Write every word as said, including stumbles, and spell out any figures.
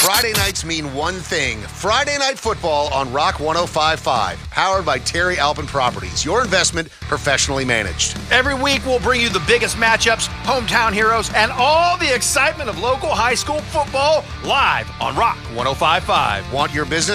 Friday nights mean one thing. Friday Night Football on Rock one oh five point five. Powered by Terry Alpin Properties. Your investment professionally managed. Every week we'll bring you the biggest matchups, hometown heroes, and all the excitement of local high school football live on Rock one oh five point five. Want your business